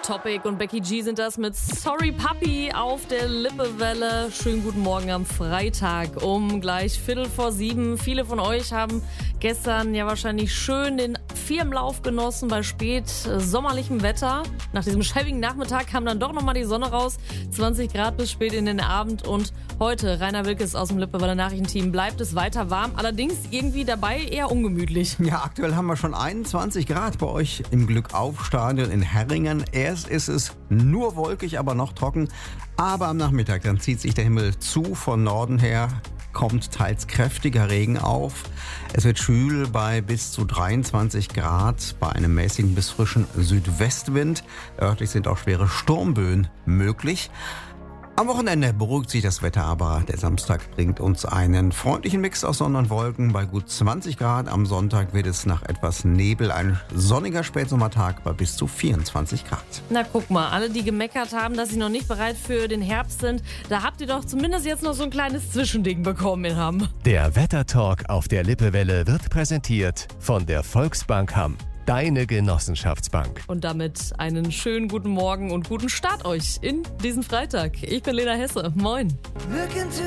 Topic und Becky G sind das mit Sorry Papi auf der Lippewelle. Schönen guten Morgen am Freitag um gleich 6:45. Viele von euch haben gestern ja wahrscheinlich schön den Firmenlauf genossen bei spät sommerlichem Wetter. Nach diesem schäbigen Nachmittag kam dann doch nochmal die Sonne raus. 20 Grad bis spät in den Abend und heute, Rainer Wilkes aus dem Lippewelle Nachrichtenteam, bleibt es weiter warm. Allerdings irgendwie dabei eher ungemütlich. Ja, aktuell haben wir schon 21 Grad bei euch im Glückauf-Stadion in Herringen. Erst ist es nur wolkig, aber noch trocken. Aber am Nachmittag, dann zieht sich der Himmel zu. Von Norden her kommt teils kräftiger Regen auf. Es wird schwül bei bis zu 23 Grad bei einem mäßigen bis frischen Südwestwind. Örtlich sind auch schwere Sturmböen möglich. Am Wochenende beruhigt sich das Wetter, aber der Samstag bringt uns einen freundlichen Mix aus Sonne und Wolken bei gut 20 Grad. Am Sonntag wird es nach etwas Nebel ein sonniger Spätsommertag bei bis zu 24 Grad. Na guck mal, alle, die gemeckert haben, dass sie noch nicht bereit für den Herbst sind, da habt ihr doch zumindest jetzt noch so ein kleines Zwischending bekommen in Hamm. Der Wettertalk auf der Lippewelle wird präsentiert von der Volksbank Hamm. Deine Genossenschaftsbank. Und damit einen schönen guten Morgen und guten Start euch in diesen Freitag. Ich bin Lena Hesse. Moin.